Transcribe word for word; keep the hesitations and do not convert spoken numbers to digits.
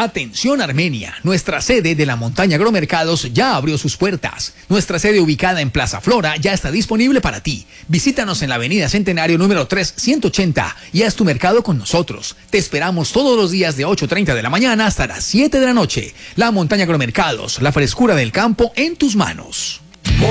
Atención Armenia, nuestra sede de la Montaña Agromercados ya abrió sus puertas. Nuestra sede ubicada en Plaza Flora ya está disponible para ti. Visítanos en la avenida Centenario número tres ciento ochenta y haz tu mercado con nosotros. Te esperamos todos los días de ocho y media de la mañana hasta las siete de la noche. La Montaña Agromercados, la frescura del campo en tus manos.